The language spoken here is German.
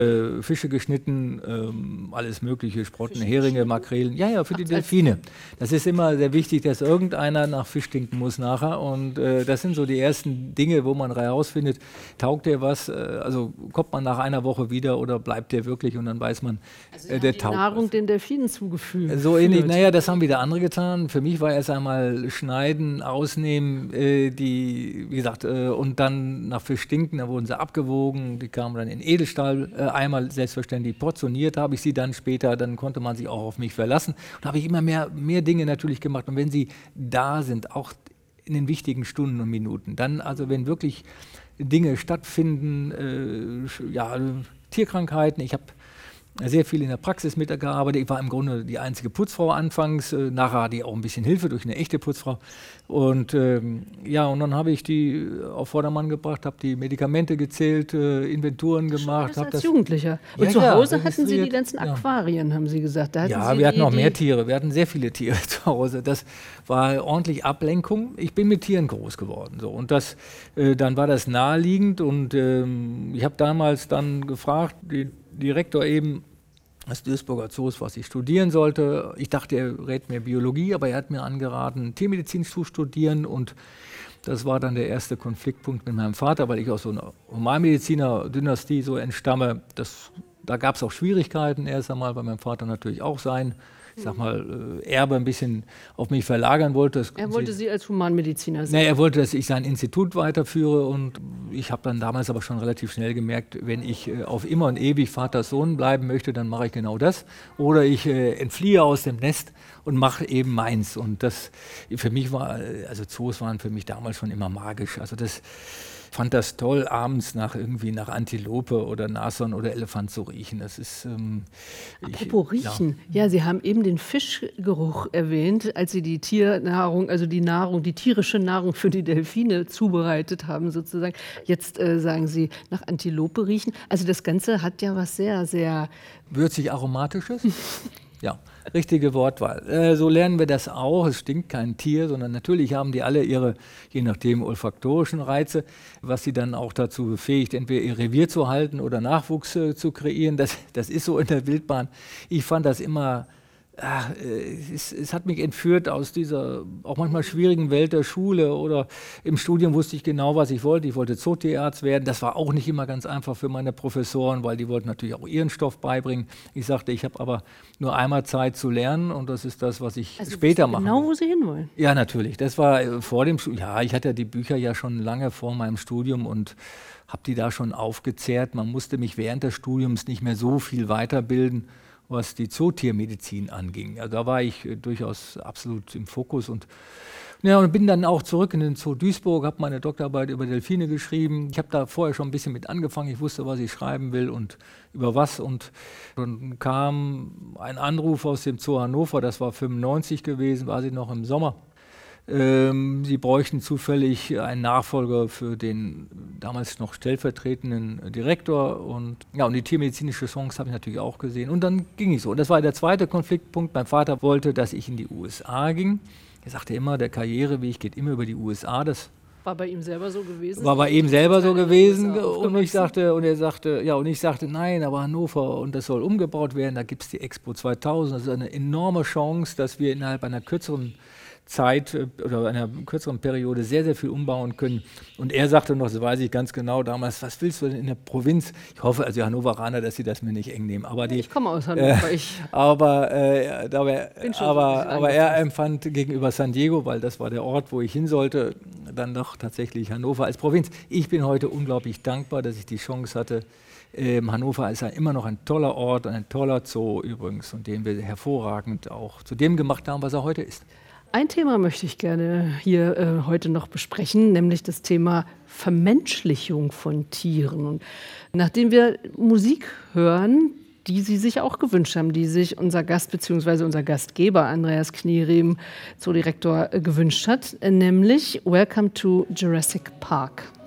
Fische geschnitten, alles mögliche, Sprotten, Heringe, Makrelen. Ja, für die Delfine. Das ist immer sehr wichtig, dass irgendeiner nach Fisch stinken muss nachher. Und das sind so die ersten Dinge, wo man herausfindet, taugt der was, also kommt man nach einer Woche wieder oder bleibt der wirklich und dann weiß man, der taugt. Nahrung was. Den Delfinen zugefügt. So ähnlich, naja, das haben wieder andere getan. Für mich war erst einmal schneiden, ausnehmen, wie gesagt, und dann nach Fisch stinken, da wurden sie abgewogen, die kamen dann in Edelstahl, einmal selbstverständlich portioniert habe ich sie dann später, dann konnte man sich auch auf mich verlassen. Und da habe ich immer mehr Dinge natürlich gemacht. Und wenn sie da sind, auch in den wichtigen Stunden und Minuten, dann also wenn wirklich Dinge stattfinden, Tierkrankheiten, ich habe sehr viel in der Praxis mitgearbeitet. Ich war im Grunde die einzige Putzfrau anfangs. Nachher hatte ich auch ein bisschen Hilfe durch eine echte Putzfrau. Und und dann habe ich die auf Vordermann gebracht, habe die Medikamente gezählt, Inventuren gemacht. Das als Jugendlicher. Und zu Hause hatten Sie die ganzen Aquarien, haben Sie gesagt. Wir hatten noch mehr Tiere. Wir hatten sehr viele Tiere zu Hause. Das war ordentlich Ablenkung. Ich bin mit Tieren groß geworden. So. Und dann war das naheliegend. Und ich habe damals dann gefragt, den Direktor eben des Duisburger Zoos, was ich studieren sollte. Ich dachte, er rät mir Biologie, aber er hat mir angeraten, Tiermedizin zu studieren. Und das war dann der erste Konfliktpunkt mit meinem Vater, weil ich aus so einer Humanmediziner-Dynastie so entstamme. Da gab es auch Schwierigkeiten erst einmal, weil mein Vater natürlich auch ich sag mal, Erbe ein bisschen auf mich verlagern wollte. Er wollte Sie als Humanmediziner sehen. Er wollte, dass ich sein Institut weiterführe und ich habe dann damals aber schon relativ schnell gemerkt, wenn ich auf immer und ewig Vaters Sohn bleiben möchte, dann mache ich genau das. Oder ich entfliehe aus dem Nest und mache eben meins. Und das für mich Zoos waren für mich damals schon immer magisch. Also fand das toll, abends nach Antilope oder Nashorn oder Elefant zu riechen. Das ist apropos riechen. Ja, Sie haben eben den Fischgeruch erwähnt, als Sie die Tiernahrung, also die tierische Nahrung für die Delfine zubereitet haben sozusagen. Jetzt sagen Sie nach Antilope riechen. Also das Ganze hat ja was sehr, sehr würzig aromatisches. Ja, richtige Wortwahl. So lernen wir das auch. Es stinkt kein Tier, sondern natürlich haben die alle ihre, je nachdem, olfaktorischen Reize, was sie dann auch dazu befähigt, entweder ihr Revier zu halten oder Nachwuchs zu kreieren. Das ist so in der Wildbahn. Ich fand das immer, es hat mich entführt aus dieser auch manchmal schwierigen Welt der Schule oder im Studium wusste ich genau, was ich wollte. Ich wollte Zootierarzt werden. Das war auch nicht immer ganz einfach für meine Professoren, weil die wollten natürlich auch ihren Stoff beibringen. Ich sagte, ich habe aber nur einmal Zeit zu lernen und das ist das, was ich später mache. Genau, wo Sie hinwollen. Ja, natürlich. Das war vor dem Studium. Ja, ich hatte ja die Bücher ja schon lange vor meinem Studium und habe die da schon aufgezehrt. Man musste mich während des Studiums nicht mehr so viel weiterbilden, was die Zootiermedizin anging. Also da war ich durchaus absolut im Fokus und bin dann auch zurück in den Zoo Duisburg, habe meine Doktorarbeit über Delfine geschrieben. Ich habe da vorher schon ein bisschen mit angefangen. Ich wusste, was ich schreiben will und über was. Und dann kam ein Anruf aus dem Zoo Hannover, das war 1995 gewesen, war sie noch im Sommer. Sie bräuchten zufällig einen Nachfolger für den damals noch stellvertretenden Direktor und die tiermedizinische Chance habe ich natürlich auch gesehen und dann ging ich so. Und das war der zweite Konfliktpunkt. Mein Vater wollte, dass ich in die USA ging. Er sagte immer, der Karriereweg geht immer über die USA. Das war bei ihm selber so gewesen? War bei ihm selber so gewesen und er sagte, nein, aber Hannover und das soll umgebaut werden, da gibt es die Expo 2000, das ist eine enorme Chance, dass wir innerhalb einer kürzeren Zeit oder einer kürzeren Periode sehr, sehr viel umbauen können. Und er sagte noch, das weiß ich ganz genau damals, was willst du denn in der Provinz? Ich hoffe, also die Hannoveraner, dass sie das mir nicht eng nehmen. Aber ich komme aus Hannover. Aber er empfand gegenüber San Diego, weil das war der Ort, wo ich hin sollte, dann doch tatsächlich Hannover als Provinz. Ich bin heute unglaublich dankbar, dass ich die Chance hatte. Hannover ist ja immer noch ein toller Ort, ein toller Zoo übrigens, und den wir hervorragend auch zu dem gemacht haben, was er heute ist. Ein Thema möchte ich gerne hier heute noch besprechen, nämlich das Thema Vermenschlichung von Tieren. Und nachdem wir Musik hören, die Sie sich auch gewünscht haben, die sich unser Gast bzw. unser Gastgeber Andreas Knieriemen, Zoodirektor, gewünscht hat, nämlich Welcome to Jurassic Park.